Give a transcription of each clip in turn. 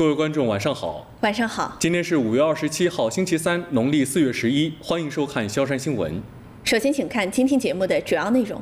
各位观众，晚上好。 晚上好。 今天是5月27号，星期三，农历4月11。欢迎收看萧山新闻。 首先，请看今天节目的主要内容。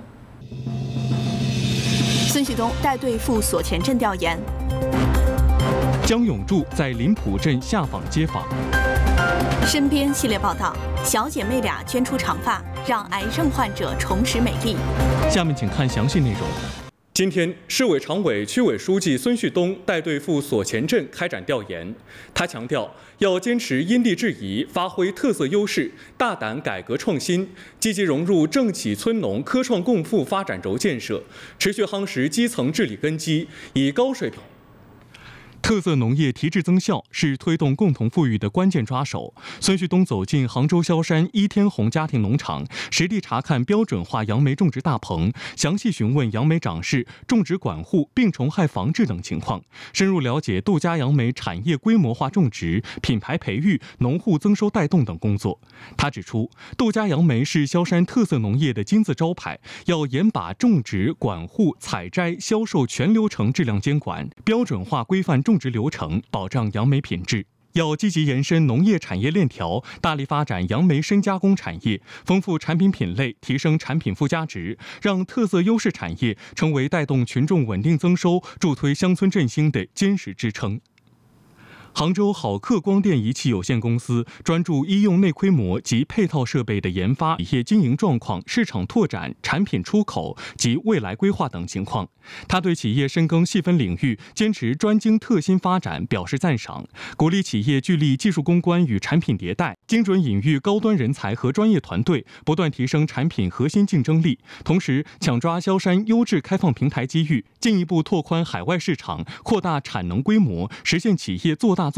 孙旭东带队赴所前镇调研。 江永柱在林浦镇下访街访。 身边系列报道：小姐妹俩捐出长发，让癌症患者重拾美丽。 下面请看详细内容。 今天，市委常委、区委书记孙旭东带队赴所前镇开展调研。他强调，要坚持因地制宜，发挥特色优势，大胆改革创新，积极融入政企村农科创共富发展轴建设，持续夯实基层治理根基，以高水平。 特色农业提质增效是推动共同富裕的关键抓手。孙旭东走进杭州萧山伊天红家庭农场，实地查看标准化杨梅种植大棚，详细询问杨梅长势、种植管护、病虫害防治等情况，深入了解杜家杨梅产业规模化种植、品牌培育、农户增收带动等工作。他指出，杜家杨梅是萧山特色农业的金字招牌，要严把种植、管护、采摘、销售全流程质量监管，标准化规范种植流程，保障杨梅品质。要积极延伸农业产业链条，大力发展杨梅深加工产业，丰富产品品类，提升产品附加值，让特色优势产业成为带动群众稳定增收、助推乡村振兴的坚实支撑。杭州好客光电仪器有限公司专注医用内窥膜及配套设备的研发、企业经营状况、市场拓展、产品出口及未来规划等情况。他对企业深耕细分领域、坚持专精特新发展表示赞赏，鼓励企业聚力技术攻关与产品迭代，精准引育高端人才和专业团队，不断提升产品核心竞争力。同时，抢抓萧山优质开放平台机遇，进一步拓宽海外市场，扩大产能规模，实现企业做大